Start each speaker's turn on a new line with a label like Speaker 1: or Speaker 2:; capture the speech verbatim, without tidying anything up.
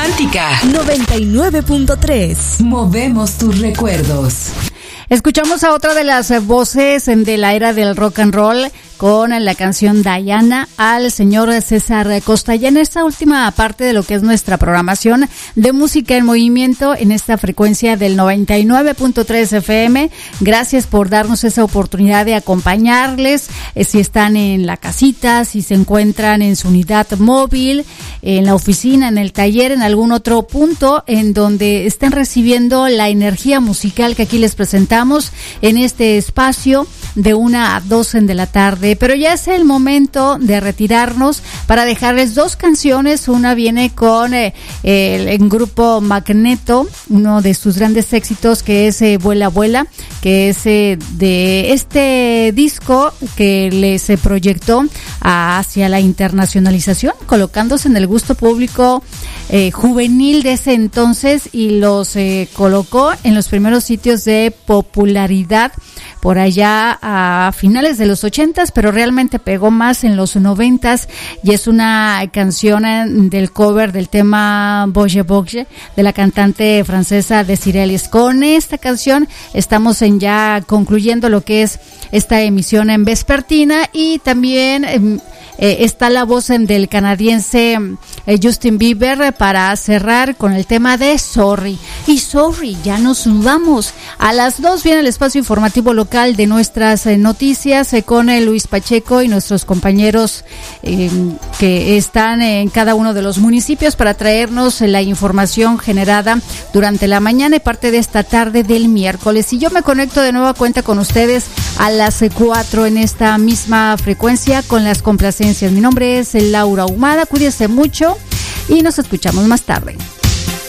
Speaker 1: Romántica
Speaker 2: noventa y nueve punto tres.
Speaker 1: Movemos tus recuerdos.
Speaker 3: Escuchamos a otra de las voces de la era del rock and roll con la canción Diana, al señor César Costa. Ya en esta última parte de lo que es nuestra programación de música en movimiento en esta frecuencia del noventa y nueve punto tres F M. Gracias por darnos esa oportunidad de acompañarles, eh, si están en la casita, si se encuentran en su unidad móvil, en la oficina, en el taller, en algún otro punto en donde estén recibiendo la energía musical que aquí les presentamos en este espacio de una a dos de la tarde. Pero ya es el momento de retirarnos para dejarles dos canciones. Una viene con eh, el, el grupo Magneto, uno de sus grandes éxitos, que es eh, Vuela Vuela, que es eh, de este disco que les eh, proyectó hacia la internacionalización, colocándose en el gusto público eh, juvenil de ese entonces, y los eh, colocó en los primeros sitios de popularidad por allá a finales de los ochentas, pero realmente pegó más en los noventas, y es una canción del cover del tema Boje Boje de la cantante francesa Desiree Ellis. Con esta canción estamos en ya concluyendo lo que es esta emisión en vespertina, y también eh, eh, está la voz en del canadiense eh, Justin Bieber para cerrar con el tema de Sorry. Y Sorry, ya nos vamos. A las dos viene el espacio informativo local de nuestras eh, noticias eh, con eh, Luis Pacheco y nuestros compañeros eh, que están en cada uno de los municipios para traernos eh, la información generada durante la mañana y parte de esta tarde del miércoles. Y yo me conecto de nueva cuenta con ustedes a las cuatro en esta misma frecuencia con las complacencias. Mi nombre es Laura Ahumada, cuídense mucho y nos escuchamos más tarde.